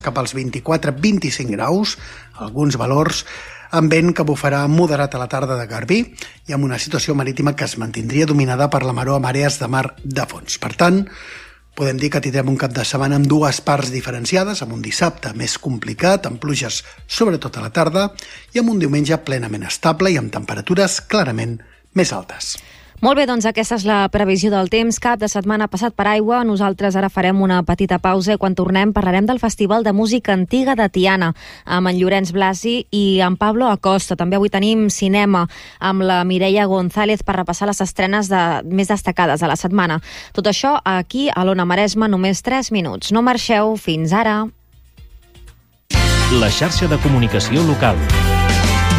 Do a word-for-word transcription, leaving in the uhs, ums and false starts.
cap als vint-i-quatre a vint-i-cinc graus, alguns valors amb vent que bufarà moderat a la tarda de Garbí i amb una situació marítima que es mantindria dominada per la maró a màrees de mar de fons. Per tant, podem dir que tindrem un cap de setmana amb dues parts diferenciades, amb un dissabte més complicat, amb pluges sobretot a la tarda, i amb un diumenge plenament estable i amb temperatures clarament més altes. Molt bé, doncs aquesta és la previsió del temps. Cap de setmana passat per aigua. Nosaltres ara farem una petita pausa i quan tornem parlarem del Festival de Música Antiga de Tiana amb en Llorenç Blasi i en Pablo Acosta. També avui tenim cinema amb la Mireia González per repassar les estrenes de, més destacades de la setmana. Tot això aquí a l'Ona Maresma, només tres minuts. No marxeu, fins ara. La xarxa de comunicació local.